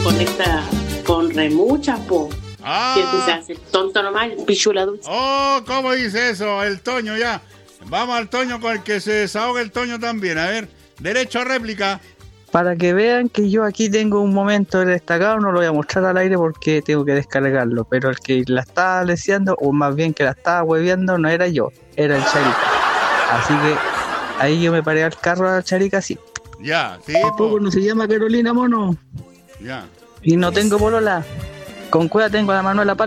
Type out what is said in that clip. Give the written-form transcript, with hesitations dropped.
conecta con remuchas, po. Que tú se hace tonto nomás, pichula dulce. Oh, ¿cómo dice eso? El Toño ya. Vamos al Toño con el que se desahoga el Toño también. A ver, derecho a réplica. Para que vean que yo aquí tengo un momento destacado, no lo voy a mostrar al aire porque tengo que descargarlo, pero el que la estaba leseando, o más bien que la estaba hueveando, no era yo, era el Charica. Así que ahí yo me paré al carro a Charica, sí. Ya, sí. Tampoco no se llama Carolina Mono. Ya. Y no tengo polola. Con cueva tengo a la Manuela Pal.